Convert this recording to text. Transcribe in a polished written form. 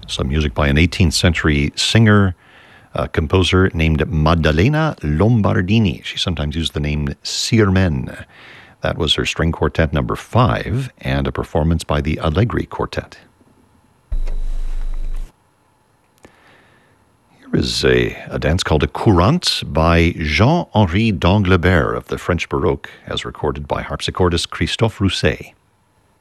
Some music by an 18th century singer, composer named Maddalena Lombardini. She sometimes used the name Sirmen. That was her string quartet number 5, and a performance by the Allegri Quartet. Here is a dance called a courante by Jean-Henri d'Anglebert of the French Baroque, as recorded by harpsichordist Christophe Rousset.